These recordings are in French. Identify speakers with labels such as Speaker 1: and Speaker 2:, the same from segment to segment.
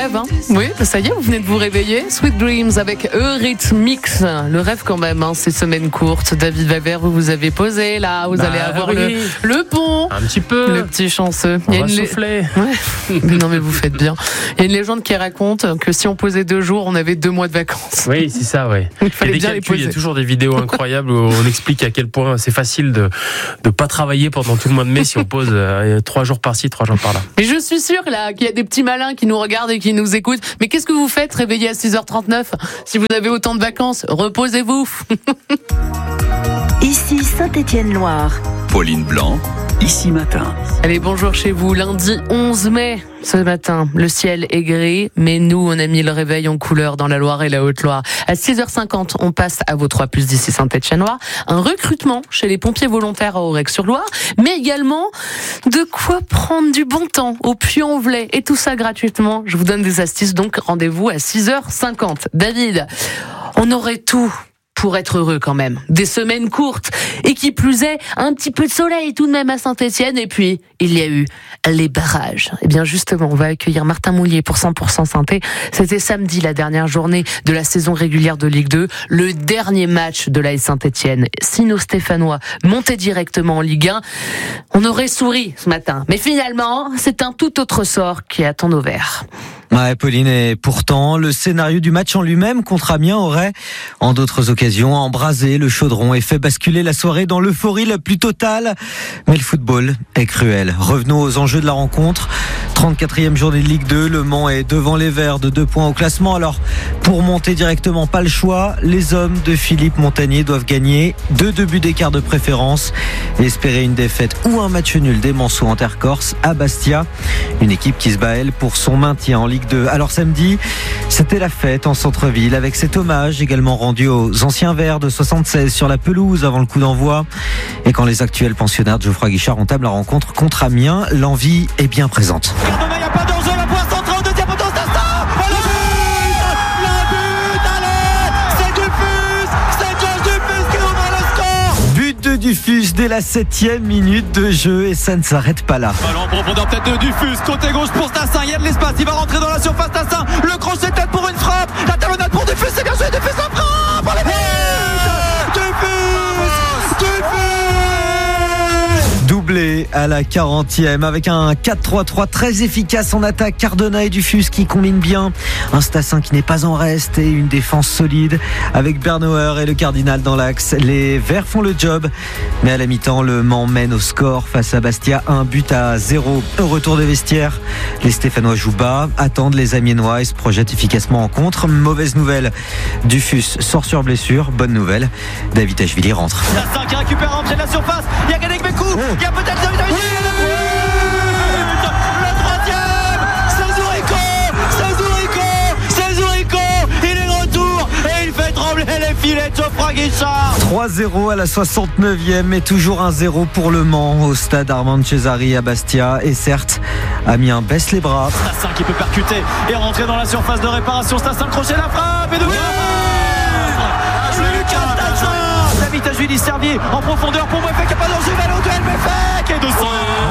Speaker 1: rêve, hein. Oui, ça y est, vous venez de vous réveiller. Sweet Dreams avec Eurythmics. Le rêve quand même, hein, ces semaines courtes. David Weber, vous avez posé là, vous allez avoir le pont.
Speaker 2: Un petit peu.
Speaker 1: Le petit chanceux.
Speaker 2: On va souffler.
Speaker 1: Ouais. Non mais vous faites bien. Il y a une légende qui raconte que si on posait 2 jours, on avait 2 mois de vacances.
Speaker 2: Oui, c'est ça, ouais.
Speaker 1: Il fallait bien les poser.
Speaker 2: Il y a toujours des vidéos incroyables où on explique à quel point c'est facile de pas travailler pendant tout le mois de mai si on pose 3 jours par-ci, 3 jours par-là.
Speaker 1: Mais je suis sûre là qu'il y a des petits malins qui nous regardent et qui nous écoutent. Mais qu'est-ce que vous faites réveillés à 6h39 si vous avez autant de vacances? Reposez-vous.
Speaker 3: Ici Saint-Étienne-Loire.
Speaker 4: Pauline Blanc, Ici Matin.
Speaker 1: Allez, bonjour chez vous. Lundi 11 mai, ce matin, le ciel est gris, mais nous, on a mis le réveil en couleur dans la Loire et la Haute-Loire. À 6h50, on passe à vos 3 plus d'ici Saint-Étienne-Loire. Un recrutement chez les pompiers volontaires à Aurec-sur-Loire, mais également de quoi prendre du bon temps au Puy-en-Velay. Et tout ça gratuitement. Je vous donne des astuces, donc rendez-vous à 6h50. David, on aurait tout pour être heureux quand même. Des semaines courtes. Et qui plus est, un petit peu de soleil tout de même à Saint-Étienne. Et puis, il y a eu les barrages. Et bien justement, on va accueillir Martin Moulier pour 100% Saint-É. C'était samedi, la dernière journée de la saison régulière de Ligue 2. Le dernier match de l'AS Saint-Étienne. Si nos Stéphanois montaient directement en Ligue 1, on aurait souri ce matin. Mais finalement, c'est un tout autre sort qui attend nos Verts.
Speaker 5: Ouais, Pauline, et pourtant, le scénario du match en lui-même contre Amiens aurait, en d'autres occasions, embrasé le chaudron et fait basculer la soirée dans l'euphorie la plus totale. Mais le football est cruel. Revenons aux enjeux de la rencontre. 34e journée de Ligue 2, Le Mans est devant les Verts de 2 points au classement. Alors, pour monter directement, pas le choix. Les hommes de Philippe Montagnier doivent gagner 2 buts d'écart de préférence et espérer une défaite ou un match nul des Manceaux en terre corse à Bastia. Une équipe qui se bat, elle, pour son maintien en Ligue 2. Alors samedi, c'était la fête en centre-ville avec cet hommage également rendu aux anciens Verts de 76 sur la pelouse avant le coup d'envoi. Et quand les actuels pensionnaires de Geoffroy Guichard entament la rencontre contre Amiens, l'envie est bien présente.
Speaker 6: Il n'y a pas d'enjeu, la pointe centrale au deuxième poteau, c'est ça. Le but, allez, c'est Georges Dufus qui ouvre le score.
Speaker 5: But de Dufus dès la 7e minute de jeu et ça ne s'arrête pas là.
Speaker 6: Ballon en profondeur, tête de Dufus, côté gauche pour Stassin, il y a de l'espace, il va rentrer dans la surface Stassin, le crochet tête pour une frappe, la talonnade pour Dufus, c'est bien joué, Dufus en frappe, pour les buts.
Speaker 5: Doublé à la 40e avec un 4-3-3 très efficace en attaque. Cardona et Dufus qui combinent bien. Un Stassin qui n'est pas en reste et une défense solide avec Bernauer et le Cardinal dans l'axe. Les Verts font le job, mais à la mi-temps, le Mans mène au score face à Bastia, 1-0. Au retour des vestiaires, les Stéphanois jouent bas, attendent les Amiénois et se projettent efficacement en contre. Mauvaise nouvelle, Dufus sort sur blessure. Bonne nouvelle, David Ashvili rentre.
Speaker 6: Stassin qui récupère à l'entrée de la surface, il y a Gadek Bekou, il y a peut-être David Ashvili. Le troisième, c'est Zurico, il est de retour et il fait trembler les filets de Geoffroy Guichard.
Speaker 5: 3-0 à la 69e et toujours 1-0 pour Le Mans au stade Armand Cesari à Bastia. Et certes, Amiens baisse les bras.
Speaker 6: Stassin qui peut percuter et rentrer dans la surface de réparation. Stassin crochet la frappe et de Lucas Stassin. David Ashvili Servier en profondeur pour Mouefek, il n'y a pas d'enjeu, mais au duel Mouefek et de son.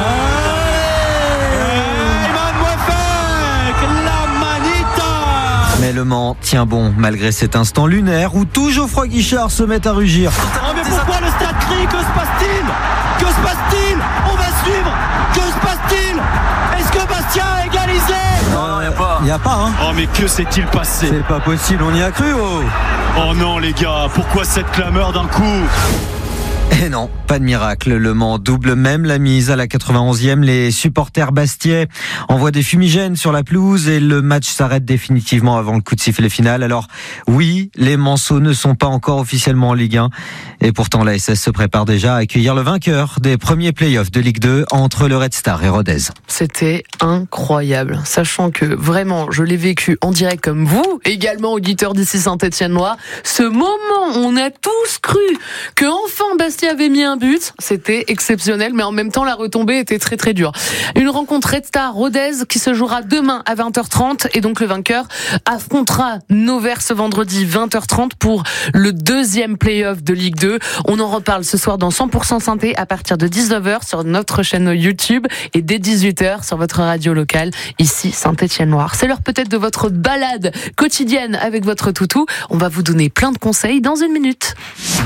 Speaker 5: Mais Le Mans tient bon malgré cet instant lunaire où tout Geoffroy Guichard se met à rugir.
Speaker 6: Oh mais pourquoi le stade crie? Que se passe-t-il? Que se passe-t-il? On va suivre. Que se passe-t-il? Est-ce que Bastia a égalisé?
Speaker 4: Non, il n'y a pas.
Speaker 5: Il n'y a pas, hein.
Speaker 6: Oh mais que s'est-il passé?
Speaker 5: C'est pas possible, on y a cru, oh.
Speaker 6: Oh non les gars, pourquoi cette clameur d'un coup?
Speaker 5: Et non, pas de miracle. Le Mans double même la mise à la 91e. Les supporters bastiais envoient des fumigènes sur la pelouse et le match s'arrête définitivement avant le coup de sifflet final. Alors oui, les Manceaux ne sont pas encore officiellement en Ligue 1 et pourtant la SS se prépare déjà à accueillir le vainqueur des premiers playoffs de Ligue 2 entre le Red Star et Rodez.
Speaker 1: C'était incroyable, sachant que vraiment je l'ai vécu en direct comme vous, également auditeur d'ici Saint-Étienne-Loire. Ce moment, on a tous cru que enfin Bastia Bastia avait mis un but, c'était exceptionnel, mais en même temps la retombée était très très dure. Une rencontre Red Star Rodez qui se jouera demain à 20h30 et donc le vainqueur affrontera Nevers ce vendredi 20h30 pour le deuxième play-off de Ligue 2. On en reparle ce soir dans 100% Synthé à partir de 19h sur notre chaîne YouTube et dès 18h sur votre radio locale, ici Saint-Étienne-Loire. C'est l'heure peut-être de votre balade quotidienne avec votre toutou. On va vous donner plein de conseils dans une minute.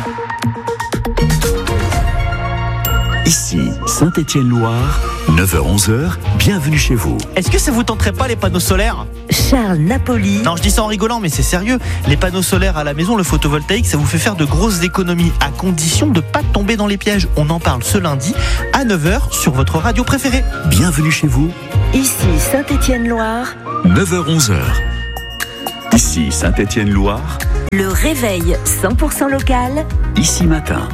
Speaker 4: Ici Saint-Étienne-Loire, 9h-11h, bienvenue chez vous.
Speaker 6: Est-ce que ça vous tenterait pas les panneaux solaires ?
Speaker 3: Charles Napoli.
Speaker 6: Non, je dis ça en rigolant, mais c'est sérieux. Les panneaux solaires à la maison, le photovoltaïque, ça vous fait faire de grosses économies à condition de pas tomber dans les pièges. On en parle ce lundi à 9h sur votre radio préférée.
Speaker 4: Bienvenue chez vous,
Speaker 3: Ici Saint-Étienne-Loire.
Speaker 4: 9h-11h. Ici Saint-Étienne-Loire,
Speaker 3: Le réveil 100% local.
Speaker 4: ici matin.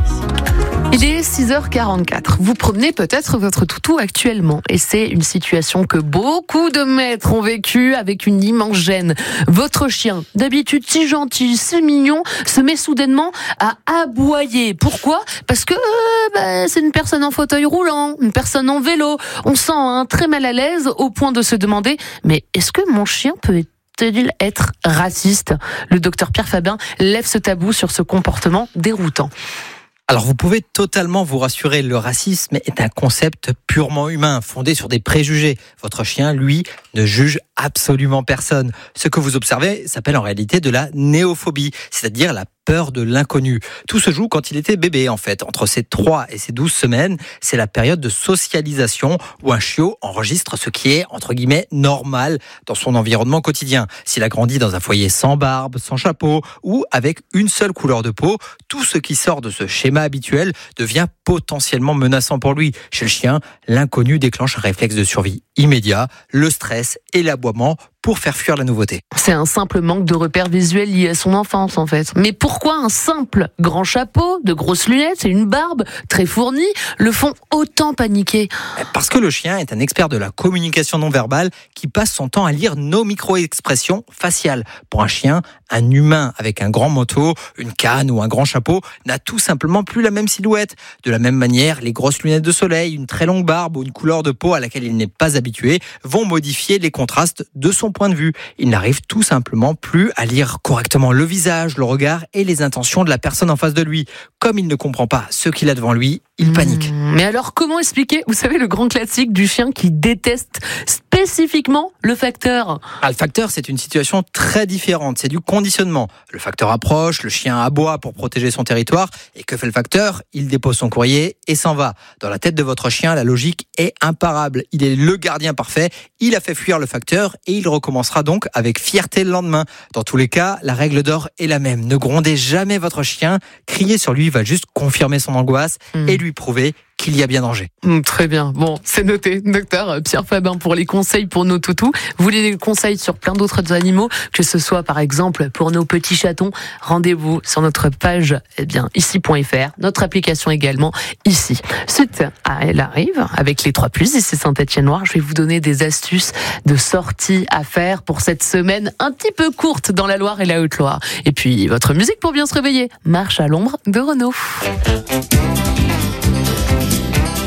Speaker 1: Il est 6h44. Vous promenez peut-être votre toutou actuellement et c'est une situation que beaucoup de maîtres ont vécue avec une immense gêne. Votre chien, d'habitude si gentil, si mignon, se met soudainement à aboyer. Pourquoi ? Parce que c'est une personne en fauteuil roulant, une personne en vélo. On sent très mal à l'aise au point de se demander « Mais est-ce que mon chien peut-il être raciste ?» Le docteur Pierre Fabin lève ce tabou sur ce comportement déroutant.
Speaker 7: Alors vous pouvez totalement vous rassurer, le racisme est un concept purement humain, fondé sur des préjugés. Votre chien, lui, ne juge absolument personne. Ce que vous observez s'appelle en réalité de la néophobie, c'est-à-dire la peur de l'inconnu. Tout se joue quand il était bébé en fait. Entre ses 3 et ses 12 semaines, c'est la période de socialisation où un chiot enregistre ce qui est, entre guillemets, normal dans son environnement quotidien. S'il a grandi dans un foyer sans barbe, sans chapeau ou avec une seule couleur de peau, tout ce qui sort de ce schéma habituel devient potentiellement menaçant pour lui. Chez le chien, l'inconnu déclenche un réflexe de survie immédiat, le stress et l'aboiement pour faire fuir la nouveauté.
Speaker 1: C'est un simple manque de repères visuels lié à son enfance en fait. Mais pourquoi un simple grand chapeau, de grosses lunettes et une barbe très fournie le font autant paniquer ?
Speaker 7: Parce que le chien est un expert de la communication non verbale qui passe son temps à lire nos micro-expressions faciales. Pour un chien, un humain avec un grand manteau, une canne ou un grand chapeau n'a tout simplement plus la même silhouette. De la même manière, les grosses lunettes de soleil, une très longue barbe ou une couleur de peau à laquelle il n'est pas habitué vont modifier les contrastes de son point de vue. Il n'arrive tout simplement plus à lire correctement le visage, le regard et les intentions de la personne en face de lui. Comme il ne comprend pas ce qu'il a devant lui, il panique.
Speaker 1: Mais alors comment expliquer, vous savez, le grand classique du chien qui déteste spécifiquement le facteur ?
Speaker 7: Le facteur, c'est une situation très différente, c'est du conditionnement. Le facteur approche, le chien aboie pour protéger son territoire, et que fait le facteur ? Il dépose son courrier et s'en va. Dans la tête de votre chien, la logique est imparable. Il est le gardien parfait, il a fait fuir le facteur et il recommencera donc avec fierté le lendemain. Dans tous les cas, la règle d'or est la même. Ne grondez jamais votre chien, crier sur lui va juste confirmer son angoisse et lui prouver qu'il y a bien danger.
Speaker 1: Très bien. Bon, c'est noté. Docteur Pierre Fabin pour les conseils pour nos toutous. Vous voulez des conseils sur plein d'autres animaux, que ce soit par exemple pour nos petits chatons, rendez-vous sur notre page ici.fr, notre application également ici. Suite, elle arrive avec les 3+, ici Saint-Étienne-Loire. Je vais vous donner des astuces de sortie à faire pour cette semaine un petit peu courte dans la Loire et la Haute-Loire. Et puis, votre musique pour bien se réveiller. Marche à l'ombre de Renaud.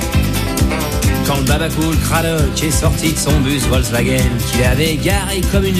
Speaker 8: Quand le Babacool Cradock est sorti de son bus Volkswagen, qu'il avait garé comme une